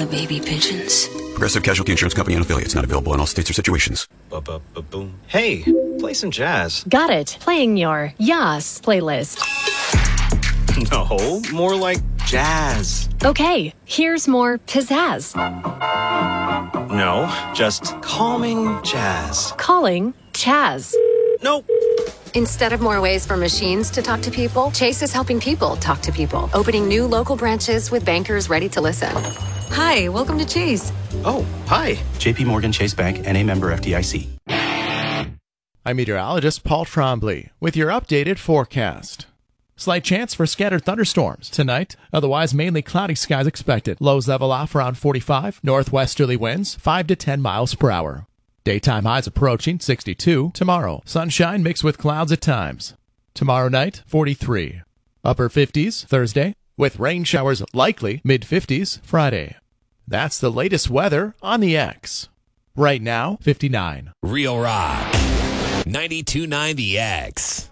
baby pigeons. Progressive Casualty Insurance Company and affiliates. Not available in all states or situations. Boom. Hey, play some jazz. Got it. Playing your Yas playlist. No, more like jazz. Okay, here's more pizzazz. No, just calming jazz. Calling Chaz. Nope. Instead of more ways for machines to talk to people, Chase is helping people talk to people, opening new local branches with bankers ready to listen. Hi, welcome to Chase. Oh, hi. JP Morgan Chase Bank, N.A. member FDIC. I'm meteorologist Paul Trombley with your updated forecast. Slight chance for scattered thunderstorms tonight. Otherwise, mainly cloudy skies expected. Lows level off around 45. Northwesterly winds 5 to 10 miles per hour. Daytime highs approaching 62 tomorrow. Sunshine mixed with clouds at times. Tomorrow night, 43. Upper 50s Thursday, with rain showers likely mid-50s Friday. That's the latest weather on the X. Right now, 59. Real Rock. 92.9 The X.